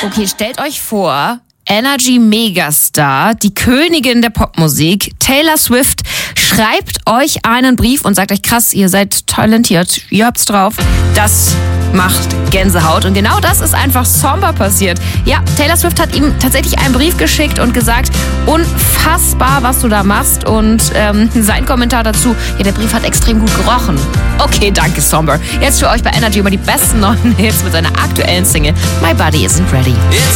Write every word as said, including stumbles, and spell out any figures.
Okay, stellt euch vor, Energy Megastar, die Königin der Popmusik, Taylor Swift, schreibt euch einen Brief und sagt euch, krass, ihr seid talentiert, ihr habt's drauf. Das macht Gänsehaut. Und genau das ist einfach somber passiert. Ja, Taylor Swift hat ihm tatsächlich einen Brief geschickt und gesagt, unfassbar, was du da machst. Und ähm, sein Kommentar dazu, ja, der Brief hat extrem gut gerochen. Okay, danke, Somber. Jetzt für euch bei Energy über die besten neuen Hits mit seiner aktuellen Single My Body Isn't Ready. It's